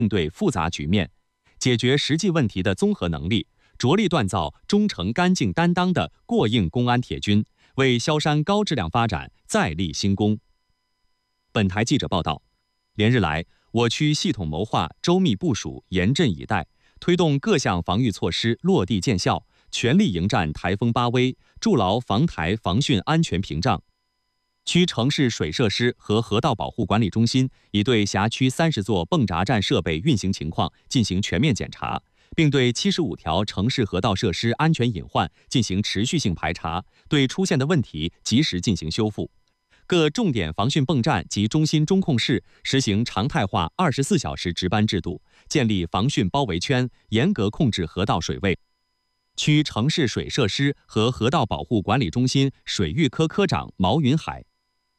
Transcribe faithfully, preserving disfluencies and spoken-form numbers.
应对复杂局面、解决实际问题的综合能力，着力锻造忠诚干净担当的过硬公安铁军，为萧山高质量发展再立新功。本台记者报道，连日来，我区系统谋划、周密部署、严阵以待，推动各项防御措施落地见效，全力迎战台风巴威，筑牢防台防汛安全屏障。区城市水设施和河道保护管理中心已对辖区三十座泵闸站设备运行情况进行全面检查，并对七十五条城市河道设施安全隐患进行持续性排查，对出现的问题及时进行修复。各重点防汛泵站及中心中控室实行常态化二十四小时值班制度，建立防汛包围圈，严格控制河道水位。区城市水设施和河道保护管理中心水域科科长毛云海